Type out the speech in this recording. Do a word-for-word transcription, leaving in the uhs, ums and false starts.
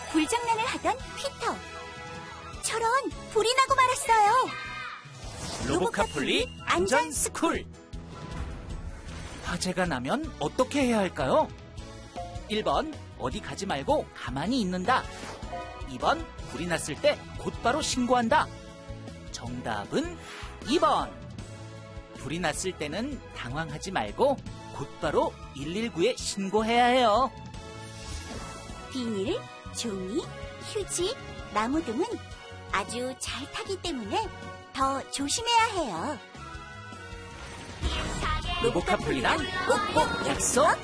불장난을 하던 피터. 저런, 불이 나고 말았어요. 로보카폴리 안전 스쿨. 화재가 나면 어떻게 해야 할까요? 일 번 어디 가지 말고 가만히 있는다. 이 번 불이 났을 때 곧바로 신고한다. 정답은 이 번. 불이 났을 때는 당황하지 말고 곧바로 일일구에 신고해야 해요. 비닐, 종이, 휴지, 나무 등은 아주 잘 타기 때문에 더 조심해야 해요. 로보카폴리랑 꼭꼭 약속!